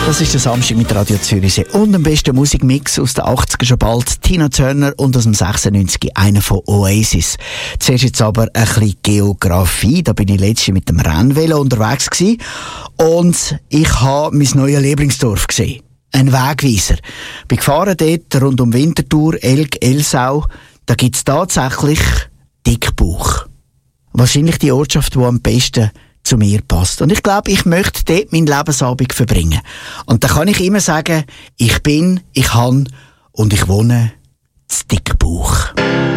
Das ist der Samstag mit Radio Zürichsee und dem besten Musikmix aus den 80er schon bald. Tina Turner und aus dem 96 einer von Oasis. Zuerst jetzt aber ein bisschen Geografie. Da bin ich letztens mit dem Rennvelo unterwegs gewesen und ich habe mein neues Lieblingsdorf gesehen. Ein Wegweiser. Bin gefahren dort rund um Winterthur, Elk, Elsau. Da gibt's tatsächlich Dickbauch. Wahrscheinlich die Ortschaft, die am besten zu mir passt. Und ich glaube, ich möchte dort meinen Lebensabend verbringen. Und da kann ich immer sagen, ich bin, ich han und ich wohne zu Dickbauch.